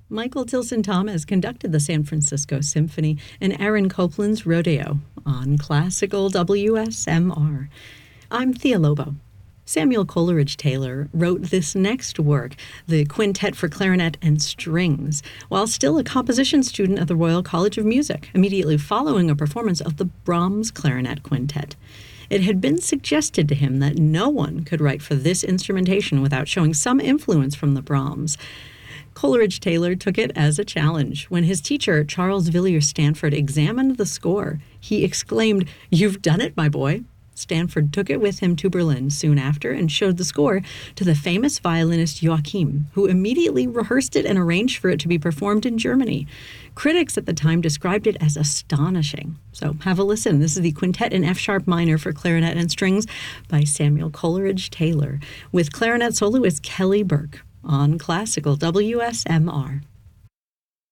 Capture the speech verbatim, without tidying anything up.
Michael Tilson Thomas conducted the San Francisco Symphony and Aaron Copland's Rodeo on Classical W S M R. I'm Thea Lobo. Samuel Coleridge Taylor wrote this next work, the Quintet for Clarinet and Strings, while still a composition student at the Royal College of Music, immediately following a performance of the Brahms Clarinet Quintet. It had been suggested to him that no one could write for this instrumentation without showing some influence from the Brahms. Coleridge Taylor took it as a challenge. When his teacher, Charles Villiers Stanford, examined the score, he exclaimed, "You've done it, my boy." Stanford took it with him to Berlin soon after and showed the score to the famous violinist Joachim, who immediately rehearsed it and arranged for it to be performed in Germany. Critics at the time described it as astonishing. So have a listen. This is the Quintet in F-sharp minor for clarinet and strings by Samuel Coleridge Taylor, with clarinet soloist Kelly Burke on Classical W S M R.